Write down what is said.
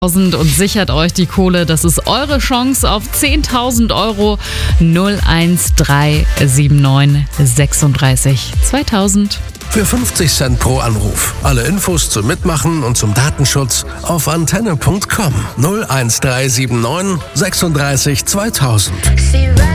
und sichert euch die Kohle. Das ist eure Chance auf 10.000 Euro. 01379 36 2000. Für 50 Cent pro Anruf. Alle Infos zum Mitmachen und zum Datenschutz auf antenne.com. 01379 36 2000.